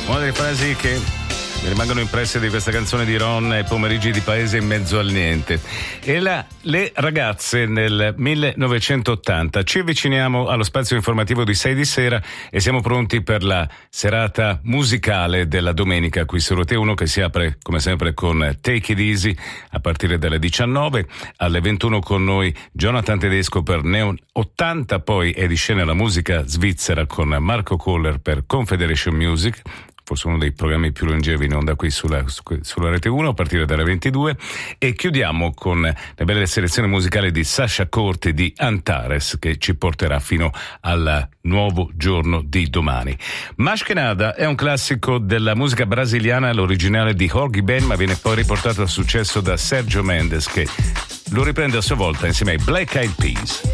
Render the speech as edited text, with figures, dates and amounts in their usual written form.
Una delle frasi che mi rimangono impresse di questa canzone di Ron è Pomeriggi di paese in mezzo al niente. E le ragazze nel 1980. Ci avviciniamo allo spazio informativo di 6 di sera e siamo pronti per la serata musicale della domenica qui su Rete 1, che si apre come sempre con Take It Easy a partire dalle 19. Alle 21 con noi Jonathan Tedesco per Neon 80, poi è di scena la musica svizzera con Marco Koller per Confederation Music, forse uno dei programmi più longevi in onda qui sulla Rete 1 a partire dalle 22, e chiudiamo con la bella selezione musicale di Sasha Corte di Antares, che ci porterà fino al nuovo giorno di domani. Maskenada è un classico della musica brasiliana, l'originale di Jorge Ben, ma viene poi riportato al successo da Sergio Mendes, che lo riprende a sua volta insieme ai Black Eyed Peas.